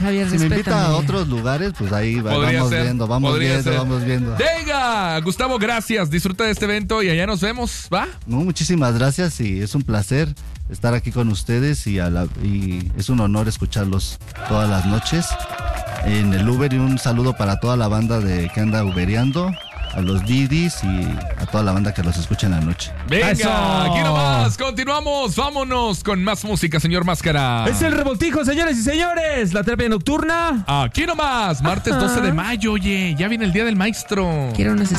Javier, Si me invita respétame. a otros lugares, pues ahí Podría vamos ser, viendo, vamos podría viendo, ser. vamos viendo. Venga, Gustavo, gracias. Disfruta de este evento y allá nos vemos, ¿va? No, muchísimas gracias y es un placer estar aquí con ustedes y es un honor escucharlos todas las noches en el Uber, y un saludo para toda la banda que anda ubereando, a los Didis y a toda la banda que los escucha en la noche. Venga, ¡Eso! aquí nomás, continuamos, vámonos con más música, señor Máscara. Es el revoltijo, señores y señores. La terapia nocturna. Aquí nomás, martes 12 de mayo, oye, ya viene el Día del Maestro. Quiero unos